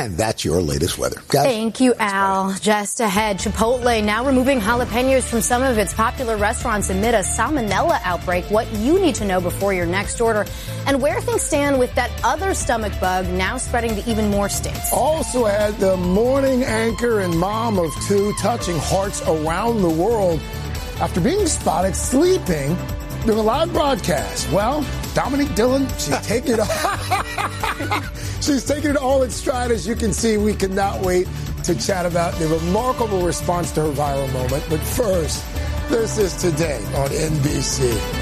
And that's your latest weather. Guys? Thank you, Al. Just ahead, Chipotle now removing jalapenos from some of its popular restaurants amid a salmonella outbreak. What you need to know before your next order, and where things stand with that other stomach bug now spreading to even more states. Also had the morning anchor and mom of two touching hearts around the world after being spotted sleeping during a live broadcast. Well, Dominique Dillon, she's taking it all. She's taking it all in stride. As you can see, we cannot wait to chat about the remarkable response to her viral moment. But first, this is Today on NBC.